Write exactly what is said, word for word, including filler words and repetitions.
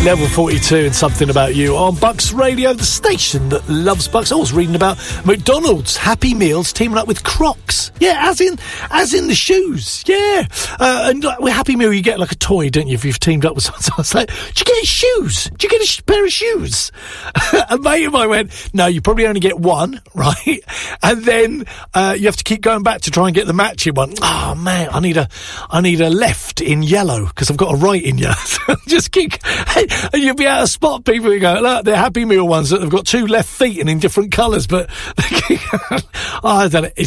Level forty-two and Something About You on Bucks Radio, the station that loves Bucks. I was reading about McDonald's Happy Meals teaming up with Crocs. Yeah, as in as in the shoes. Yeah. Uh, and like, with Happy Meal, you get like a toy, don't you, if you've teamed up with someone. So I was like, do you get shoes? Do you get a sh- pair of shoes? A mate of mine went, no, you probably only get one, right? And then uh, you have to keep going back to try and get the matching one. Oh, man, I need a, I need a left in yellow because I've got a right in yellow. Just keep... And you'll be able to spot people who go, look, they're Happy Meal ones that have got two left feet and in different colours, but oh, I don't know.